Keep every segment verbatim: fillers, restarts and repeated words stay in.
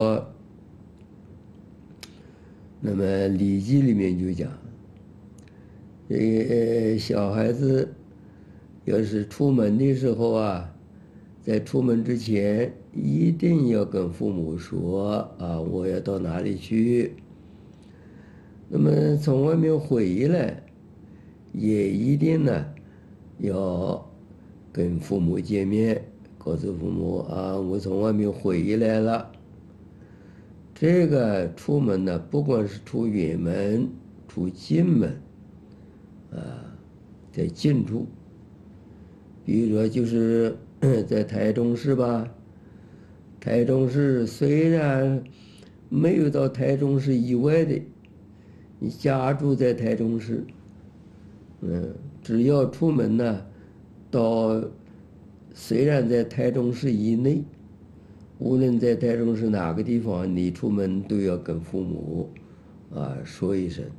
那么《礼记》里面就讲，这个小孩子要是出门的时候啊，在出门之前一定要跟父母说啊，我要到哪里去。那么从外面回来，也一定呢要跟父母见面，告诉父母啊，我从外面回来了。这个出门呢，不管是出远门、出近门，啊，在近处，比如说就是在台中市吧，台中市虽然没有到台中市以外的，你家住在台中市，嗯，只要出门呢，到虽然在台中市以内，无论在台中市哪个地方，你出门都要跟父母啊说一声。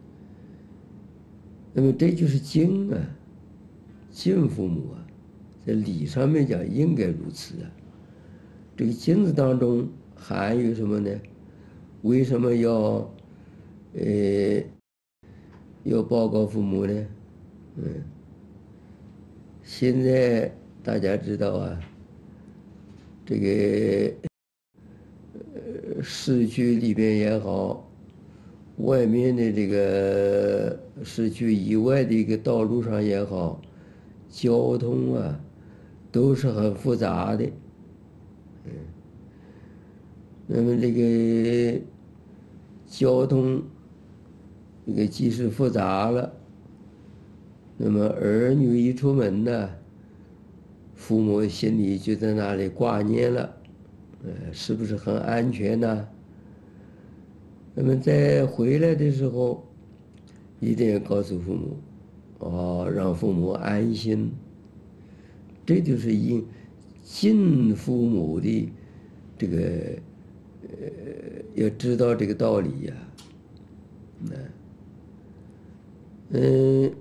那么这就是敬啊，敬父母啊，在礼上面讲应该如此啊。这个敬字当中含有什么呢？为什么要呃要报告父母呢？嗯，现在大家知道啊，这个呃市区里边也好，外面的这个市区以外的一个道路上也好，交通啊都是很复杂的。嗯，那么这个交通这个即使复杂了，那么儿女一出门呢，父母心里就在那里挂念了，呃，是不是很安全呢？那么在回来的时候，一定要告诉父母，哦，让父母安心。这就是应敬父母的这个呃，要知道这个道理呀、啊。嗯，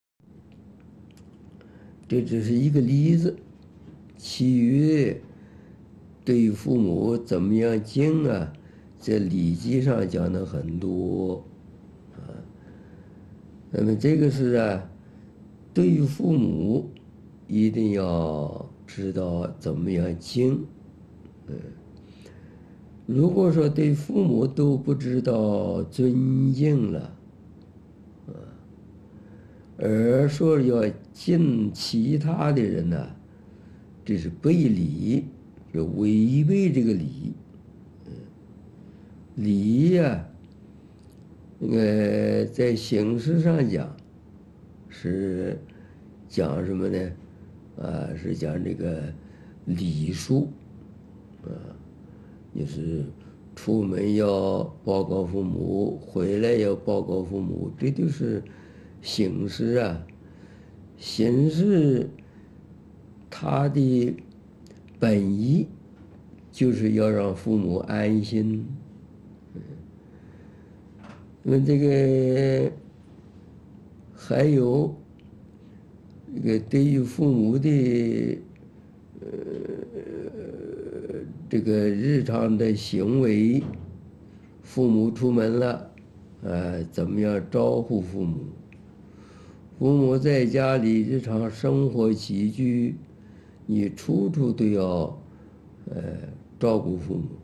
这只是一个例子，其余对父母怎么样敬啊，在《礼记》上讲的很多啊。那么这个是啊，对于父母一定要知道怎么样敬。嗯，如果说对父母都不知道尊敬了，啊，而说要敬其他的人呢，这是背礼，是违背这个礼。礼呀，那个在形式上讲是讲什么呢？啊，是讲这个礼数，啊，就是出门要报告父母，回来要报告父母，这就是形式啊。形式它的本意就是要让父母安心。那么这个还有这个对于父母的呃这个日常的行为，父母出门了，呃，怎么样招呼父母？父母在家里日常生活起居，你处处都要呃照顾父母。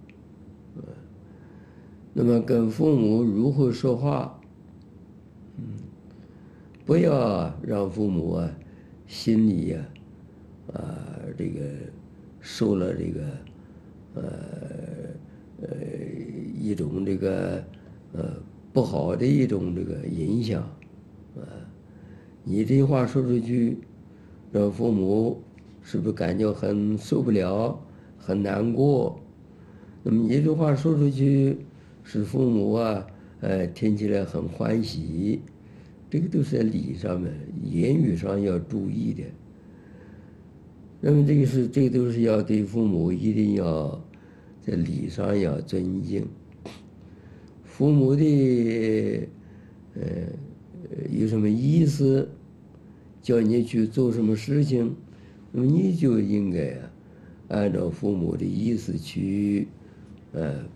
那么跟父母如何说话？嗯，不要让父母啊心里呀啊这个受了这个呃呃一种这个呃不好的一种这个影响啊。你这话说出去，让父母是不是感觉很受不了、很难过？那么你这话说出去，使父母啊，呃，听起来很欢喜，这个都是在礼上面、言语上要注意的。那么这个是，这个都是要对父母一定要在礼上要尊敬。父母的呃有什么意思，叫你去做什么事情，那么你就应该啊，按照父母的意思去呃